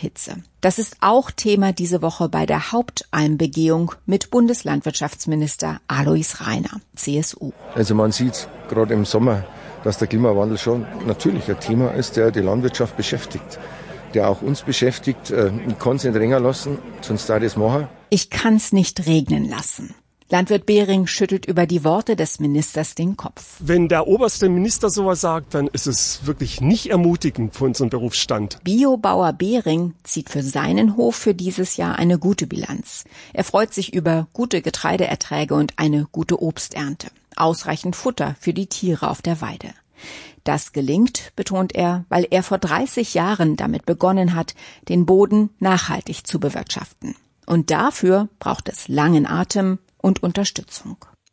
Hitze. Das ist auch Thema diese Woche bei der Hauptalmbegehung mit Bundeslandwirtschaftsminister Alois Rainer, CSU. Also man sieht gerade im Sommer, dass der Klimawandel schon natürlich ein Thema ist, der die Landwirtschaft beschäftigt, der auch uns beschäftigt. Ich kann es nicht länger lassen, sonst da das machen. Ich kann's nicht regnen lassen. Landwirt Behring schüttelt über die Worte des Ministers den Kopf. Wenn der oberste Minister sowas sagt, dann ist es wirklich nicht ermutigend für unseren Berufsstand. Biobauer Behring zieht für seinen Hof für dieses Jahr eine gute Bilanz. Er freut sich über gute Getreideerträge und eine gute Obsternte. Ausreichend Futter für die Tiere auf der Weide. Das gelingt, betont er, weil er vor 30 Jahren damit begonnen hat, den Boden nachhaltig zu bewirtschaften. Und dafür braucht es langen Atem und Unterstützung.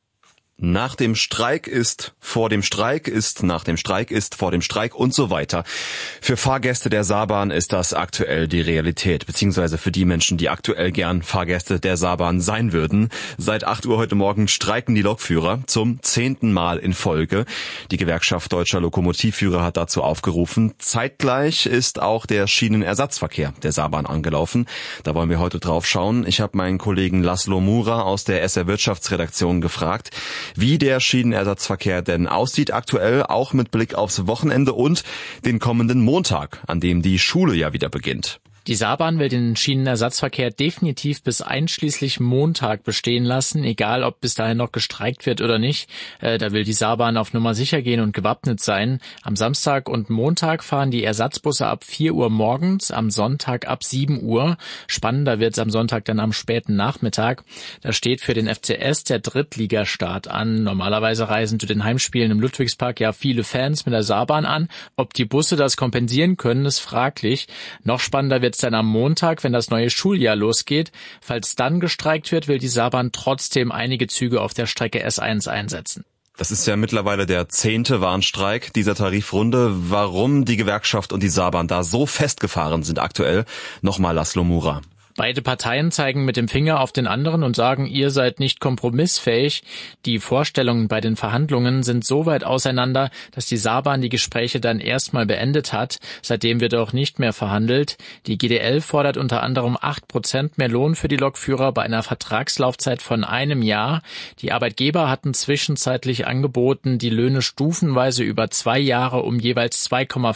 Nach dem Streik ist, vor dem Streik ist, nach dem Streik ist, vor dem Streik und so weiter. Für Fahrgäste der Saarbahn ist das aktuell die Realität, beziehungsweise für die Menschen, die aktuell gern Fahrgäste der Saarbahn sein würden. Seit 8 Uhr heute Morgen streiken die Lokführer zum 10. Mal in Folge. Die Gewerkschaft Deutscher Lokomotivführer hat dazu aufgerufen. Zeitgleich ist auch der Schienenersatzverkehr der Saarbahn angelaufen. Da wollen wir heute drauf schauen. Ich habe meinen Kollegen Laszlo Mura aus der SR Wirtschaftsredaktion gefragt, wie der Schienenersatzverkehr denn aussieht aktuell, auch mit Blick aufs Wochenende und den kommenden Montag, an dem die Schule ja wieder beginnt. Die Saarbahn will den Schienenersatzverkehr definitiv bis einschließlich Montag bestehen lassen, egal ob bis dahin noch gestreikt wird oder nicht. Da will die Saarbahn auf Nummer sicher gehen und gewappnet sein. Am Samstag und Montag fahren die Ersatzbusse ab 4 Uhr morgens, am Sonntag ab 7 Uhr. Spannender wird's am Sonntag dann am späten Nachmittag. Da steht für den FCS der Drittligastart an. Normalerweise reisen zu den Heimspielen im Ludwigspark ja viele Fans mit der Saarbahn an. Ob die Busse das kompensieren können, ist fraglich. Noch spannender wird's dann am Montag, wenn das neue Schuljahr losgeht. Falls dann gestreikt wird, will die Saarbahn trotzdem einige Züge auf der Strecke S1 einsetzen. Das ist ja mittlerweile der 10. Warnstreik dieser Tarifrunde. Warum die Gewerkschaft und die Saarbahn da so festgefahren sind aktuell? Nochmal Laszlo Mura. Beide Parteien zeigen mit dem Finger auf den anderen und sagen, ihr seid nicht kompromissfähig. Die Vorstellungen bei den Verhandlungen sind so weit auseinander, dass die Saarbahn die Gespräche dann erstmal beendet hat. Seitdem wird auch nicht mehr verhandelt. Die GdL fordert unter anderem 8% mehr Lohn für die Lokführer bei einer Vertragslaufzeit von 1 Jahr. Die Arbeitgeber hatten zwischenzeitlich angeboten, die Löhne stufenweise über 2 Jahre um jeweils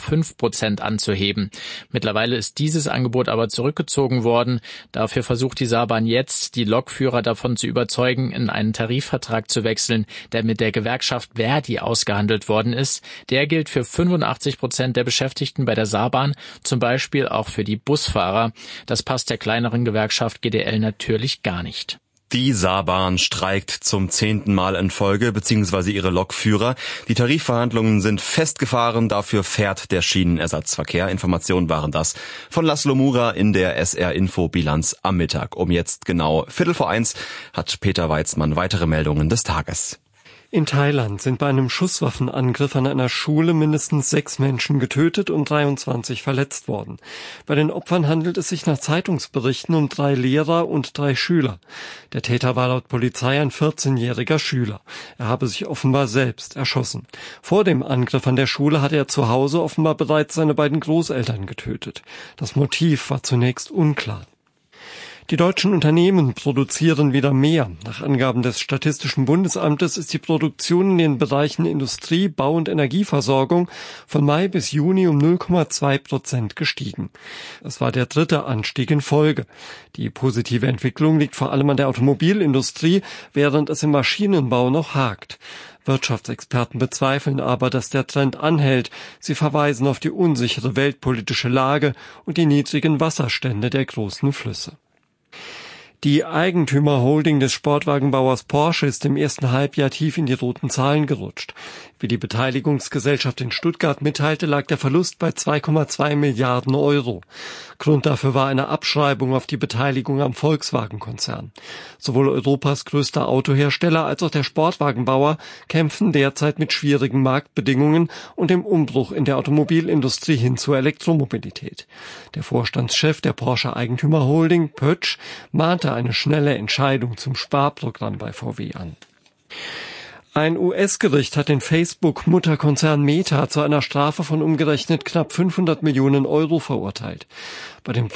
2,5% anzuheben. Mittlerweile ist dieses Angebot aber zurückgezogen worden. Dafür versucht die Saarbahn jetzt, die Lokführer davon zu überzeugen, in einen Tarifvertrag zu wechseln, der mit der Gewerkschaft ver.di ausgehandelt worden ist. Der gilt für 85% der Beschäftigten bei der Saarbahn, zum Beispiel auch für die Busfahrer. Das passt der kleineren Gewerkschaft GdL natürlich gar nicht. Die Saarbahn streikt zum 10. Mal in Folge, beziehungsweise ihre Lokführer. Die Tarifverhandlungen sind festgefahren, dafür fährt der Schienenersatzverkehr. Informationen waren das von Laszlo Mura in der SR-Info-Bilanz am Mittag. Um jetzt genau 1:15 hat Peter Weizmann weitere Meldungen des Tages. In Thailand sind bei einem Schusswaffenangriff an einer Schule mindestens 6 Menschen getötet und 23 verletzt worden. Bei den Opfern handelt es sich nach Zeitungsberichten um 3 Lehrer und 3 Schüler. Der Täter war laut Polizei ein 14-jähriger Schüler. Er habe sich offenbar selbst erschossen. Vor dem Angriff an der Schule hatte er zu Hause offenbar bereits seine beiden Großeltern getötet. Das Motiv war zunächst unklar. Die deutschen Unternehmen produzieren wieder mehr. Nach Angaben des Statistischen Bundesamtes ist die Produktion in den Bereichen Industrie, Bau und Energieversorgung von Mai bis Juni um 0,2% gestiegen. Es war der 3. Anstieg in Folge. Die positive Entwicklung liegt vor allem an der Automobilindustrie, während es im Maschinenbau noch hakt. Wirtschaftsexperten bezweifeln aber, dass der Trend anhält. Sie verweisen auf die unsichere weltpolitische Lage und die niedrigen Wasserstände der großen Flüsse. Die Eigentümerholding des Sportwagenbauers Porsche ist im ersten Halbjahr tief in die roten Zahlen gerutscht. Wie die Beteiligungsgesellschaft in Stuttgart mitteilte, lag der Verlust bei 2,2 Milliarden Euro. Grund dafür war eine Abschreibung auf die Beteiligung am Volkswagen-Konzern. Sowohl Europas größter Autohersteller als auch der Sportwagenbauer kämpfen derzeit mit schwierigen Marktbedingungen und dem Umbruch in der Automobilindustrie hin zur Elektromobilität. Der Vorstandschef der Porsche Eigentümerholding, Pötsch, mahnte eine schnelle Entscheidung zum Sparprogramm bei VW an. Ein US-Gericht hat den Facebook-Mutterkonzern Meta zu einer Strafe von umgerechnet knapp 500 Millionen Euro verurteilt. Bei dem